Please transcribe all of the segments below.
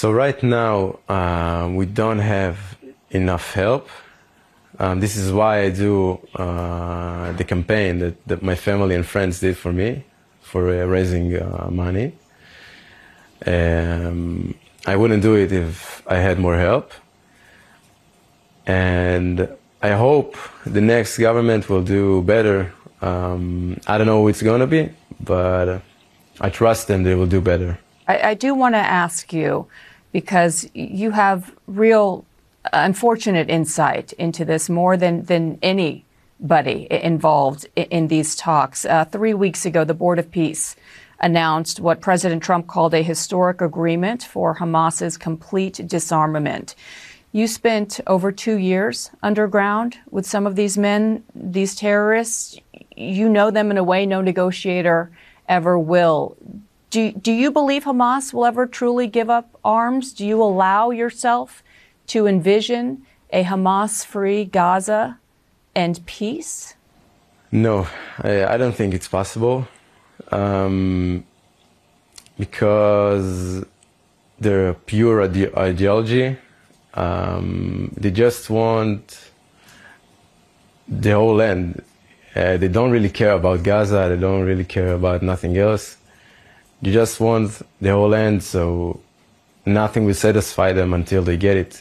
So right now, we don't have enough help. This is why I do the campaign that my family and friends did for me, for raising money. I wouldn't do it if I had more help. And I hope the next government will do better. I don't know who it's going to be, but I trust them they will do better. I do want to ask you, because you have real unfortunate insight into this more than anybody involved in these talks. 3 weeks ago, the Board of Peace announced what President Trump called a historic agreement for Hamas's complete disarmament. You spent over 2 years underground with some of these men, these terrorists. You know them in a way no negotiator ever will. Do you believe Hamas will ever truly give up arms? Do you allow yourself to envision a Hamas-free Gaza and peace? No, I don't think it's possible. Because they're pure ideology. They just want the whole land. They don't really care about Gaza. They don't really care about nothing else. They just want the whole land, so nothing will satisfy them until they get it.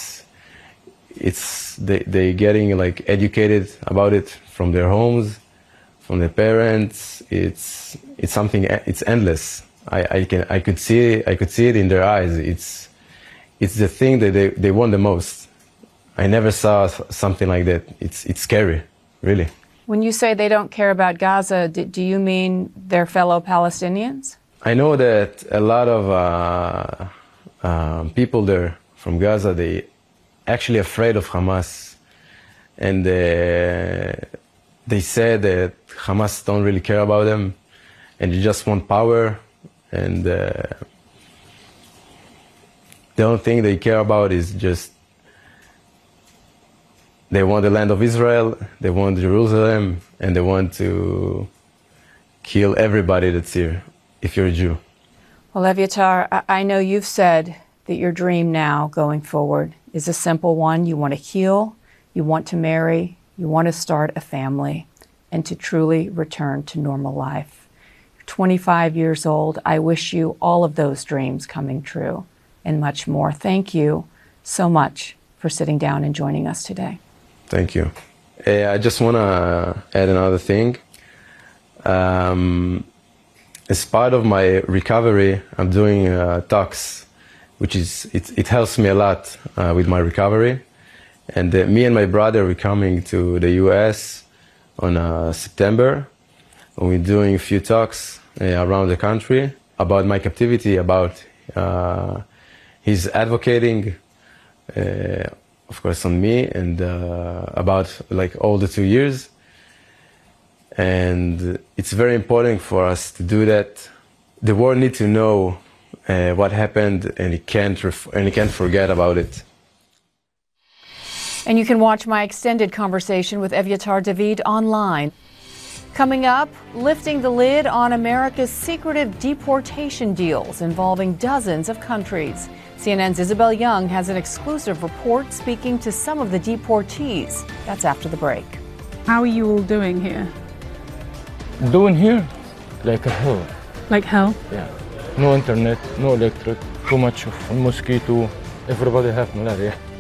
They getting like educated about it from their homes, from their parents. It's something. It's endless. I could see it in their eyes. It's the thing that they want the most. I never saw something like that. It's scary, really. When you say they don't care about Gaza, do you mean their fellow Palestinians? I know that a lot of people there from Gaza, they actually afraid of Hamas, and they say that Hamas don't really care about them, and they just want power, and the only thing they care about is just they want the land of Israel, they want Jerusalem, and they want to kill everybody that's here, if you're a Jew. Well, Evyatar, I know you've said that your dream now going forward is a simple one. You want to heal, you want to marry, you want to start a family, and to truly return to normal life. You're 25 years old. I wish you all of those dreams coming true and much more. Thank you so much for sitting down and joining us today. Thank you. I just want to add another thing. As part of my recovery, I'm doing talks, which it helps me a lot with my recovery. And me and my brother, we're coming to the US on September. And we're doing a few talks around the country about my captivity, about his advocating, of course, on me, and about like all the 2 years. And it's very important for us to do that. The world needs to know what happened, and it can't forget about it. And you can watch my extended conversation with Evyatar David online. Coming up, lifting the lid on America's secretive deportation deals involving dozens of countries. CNN's Isabel Young has an exclusive report speaking to some of the deportees. That's after the break. How are you all doing here? Doing here like a hell. Like hell? Yeah. No internet, no electric, too much of mosquito. Everybody have malaria.